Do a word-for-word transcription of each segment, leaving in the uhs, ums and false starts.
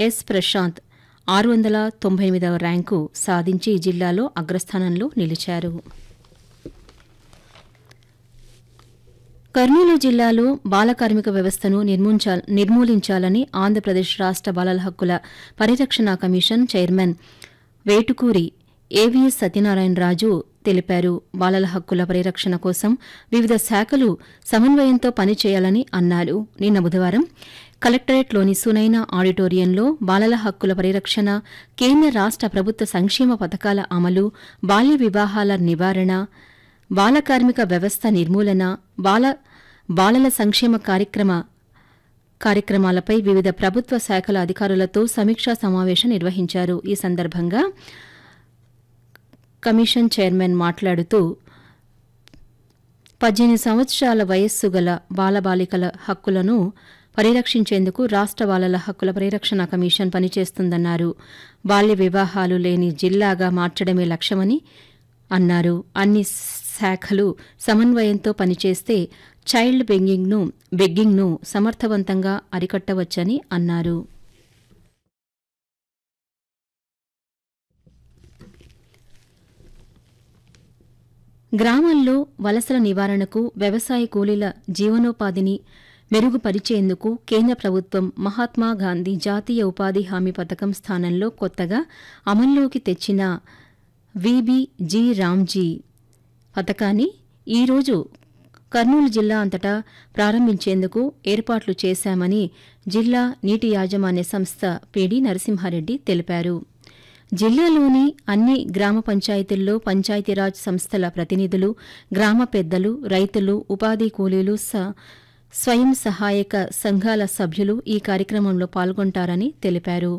Yes Prashanth ఆరు వందల తొంభై ఎనిమిదవ ర్యాంకు సాధించి జిల్లాలో అగ్రస్థానంలో నిలిచారు. కర్నూలు జిల్లాలో బాల కార్మిక వ్యవస్థను నిర్మూలించాలని ఆంధ్రప్రదేశ్ రాష్ట బాలల హక్కుల పరిరక్షణ commission chairman Vetukuri AVS Satyanarayanaraju తెలిపారు. బాలల హక్కుల పరిరక్షణ కోసం వివిధ శాఖలు సమన్వయంతో పనిచేయాలని అన్నారు. నిన్న బుధవారం కలెక్టరేట్లోని సునైన ఆడిటోరియంలో బాలల హక్కుల పరిరక్షణ, కేంద్ర రాష్ట ప్రభుత్వ సంక్షేమ పథకాల అమలు, బాల్య వివాహాల నివారణ, బాల కార్మిక వ్యవస్థ నిర్మూలన, బాల బాలల సంక్షేమ కార్యక్రమ కార్యక్రమాలపై వివిధ ప్రభుత్వ శాఖల అధికారులతో సమీక్షా సమావేశం నిర్వహించారు. ఈ సందర్భంగా కమిషన్ చైర్మన్ మాట్లాడుతూ పద్దెనిమిది సంవత్సరాల వయస్సు గల బాలబాలికల హక్కులను పరిరక్షించేందుకు రాష్ట బాలల హక్కుల పరిరక్షణ కమిషన్ పనిచేస్తుందన్నారు. బాల్య వివాహాలు లేని జిల్లాగా మార్చడమే లక్ష్యమని అన్నారు. అన్ని శాఖలు సమన్వయంతో పనిచేస్తే చైల్డ్ బెగ్గింగ్ను బెగ్గింగ్ను సమర్థవంతంగా అరికట్టవచ్చని అన్నారు. గ్రామాల్లో వలసల నివారణకు, వ్యవసాయ కూలీల జీవనోపాధిని మెరుగుపరిచేందుకు కేంద్ర ప్రభుత్వం మహాత్మా గాంధీ జాతీయ ఉపాధి హామీ పథకం స్థానంలో కొత్తగా అమల్లోకి తెచ్చిన వీబీజీ రామ్జీ పథకాన్ని ఈరోజు కర్నూలు జిల్లా అంతటా ప్రారంభించేందుకు ఏర్పాట్లు చేశామని జిల్లా నీటి యాజమాన్య సంస్థ పీడీ నరసింహారెడ్డి తెలిపారు. జిల్లాలోని అన్ని గ్రామ పంచాయతీల్లో పంచాయతీరాజ్ సంస్థల ప్రతినిధులు, గ్రామ పెద్దలు, రైతులు, ఉపాధి కూలీలు, స్వయం సహాయక సంఘాల సభ్యులు ఈ కార్యక్రమంలో పాల్గొంటారని తెలిపారు.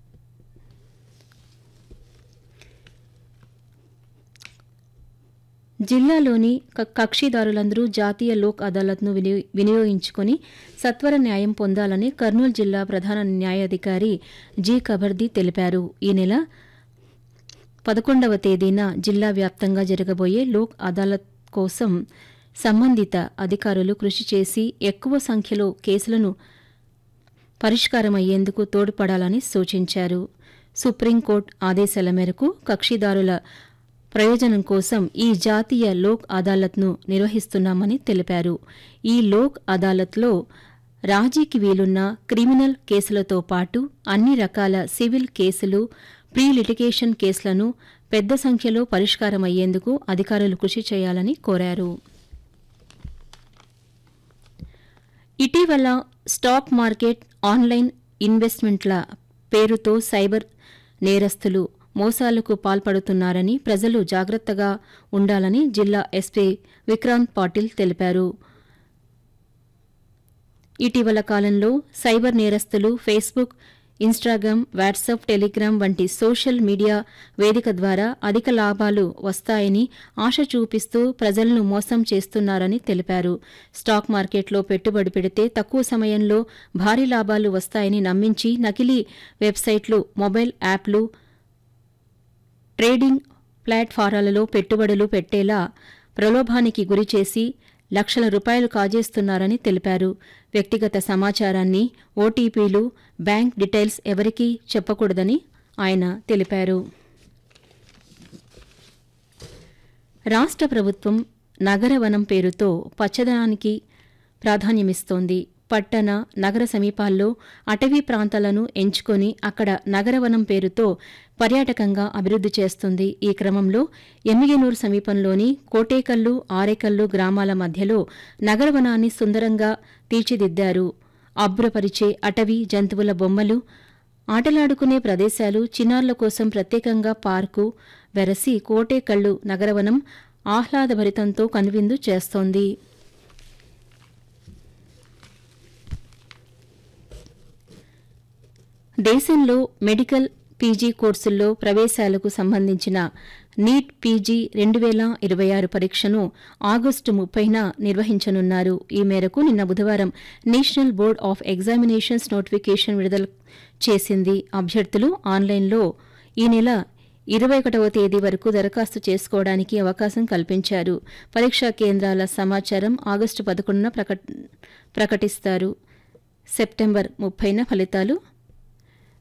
జిల్లాలోని కక్షిదారులందరూ జాతీయ లోక్ అదాలత్ను వినియోగించుకుని సత్వర న్యాయం పొందాలని కర్నూలు జిల్లా ప్రధాన న్యాయాధికారి జి కబర్దీ తెలిపారు. ఈ నెల పదకొండవ తేదీన జిల్లా వ్యాప్తంగా జరగబోయే లోక్ అదాలత్ కోసం సంబంధిత అధికారులు కృషి చేసి ఎక్కువ సంఖ్యలో కేసులను పరిష్కారమయ్యేందుకు తోడ్పడాలని సూచించారు. సుప్రీంకోర్టు ఆదేశాల మేరకు కక్షిదారుల ప్రయోజనం కోసం ఈ జాతీయ లోక్ అదాలత్ను నిర్వహిస్తున్నామని తెలిపారు. ఈ లోక్ అదాలత్లో రాజీకి వీలున్న క్రిమినల్ కేసులతో పాటు అన్ని రకాల సివిల్ కేసులు, ప్రీ లిటిగేషన్ కేసులను పెద్ద సంఖ్యలో పరిష్కారమయ్యేందుకు అధికారులు కృషి చేయాలని కోరారు. ఇటీవల స్టాక్ మార్కెట్, ఆన్లైన్ ఇన్వెస్ట్మెంట్ల పేరుతో సైబర్ నేరస్తులు మోసాలకు పాల్పడుతున్నారని ప్రజలు జాగ్రత్తగా ఉండాలని జిల్లా ఎస్పీ విక్రాంత్ పాటిల్ తెలిపారు. ఇటీవల కాలంలో సైబర్ నేరస్తులు ఫేస్బుక్, ఇన్స్టాగ్రామ్, వాట్సాప్, టెలిగ్రామ్ వంటి సోషల్ మీడియా వేదిక ద్వారా అధిక లాభాలు వస్తాయని ఆశ చూపిస్తూ ప్రజలను మోసం చేస్తున్నారని తెలిపారు. స్టాక్ మార్కెట్లో పెట్టుబడి పెడితే తక్కువ సమయంలో భారీ లాభాలు వస్తాయని నమ్మించి నకిలీ వెబ్సైట్లు, మొబైల్ యాప్లు, ట్రేడింగ్ ప్లాట్ఫారాలలో పెట్టుబడులు పెట్టేలా ప్రలోభానికి గురిచేసి లక్షల రూపాయలు కాజేస్తున్నారని తెలిపారు. వ్యక్తిగత సమాచారాన్ని, ఓటీపీలు, బ్యాంక్ డీటెయిల్స్ ఎవరికీ చెప్పకూడదని ఆయన తెలిపారు. రాష్ట్ర ప్రభుత్వం నగరవనం పేరుతో పచ్చదనానికి ప్రాధాన్యమిస్తోంది. పట్టణ, నగర సమీపాల్లో అటవీ ప్రాంతాలను ఎంచుకొని అక్కడ నగరవనం పేరుతో పర్యాటకంగా అభివృద్ది చేస్తుంది. ఈ క్రమంలో ఎమ్మిగనూరు సమీపంలోని కోటేకల్లు, ఆరేకల్లు గ్రామాల మధ్యలో నగరవనాన్ని సుందరంగా తీర్చిదిద్దారు. అబ్బురపరిచే అటవీ జంతువుల బొమ్మలు, ఆటలాడుకునే ప్రదేశాలు, చిన్నారుల కోసం ప్రత్యేకంగా పార్కు వెరసి కోటేకల్లు నగరవనం ఆహ్లాదభరితంతో కనువిందు చేస్తోంది. దేశంలో మెడికల్ పీజీ కోర్సుల్లో ప్రవేశాలకు సంబంధించిన నీట్ పీజీ రెండు వేల ఇరవై ఆరు పరీక్షను ఆగస్టు ముప్పైన నిర్వహించనున్నారు. ఈ మేరకు నిన్న బుధవారం national board of examinations notification విడుదల చేసింది. అభ్యర్థులు ఆన్లైన్లో ఈ నెల ఇరవై ఒకటవ తేదీ వరకు దరఖాస్తు చేసుకోవడానికి అవకాశం కల్పించారు. పరీక్షా కేంద్రాల సమాచారం ఆగస్టు పదకొండున ప్రకటిస్తారు. సెప్టెంబర్ ముప్పైన ఫలితాలు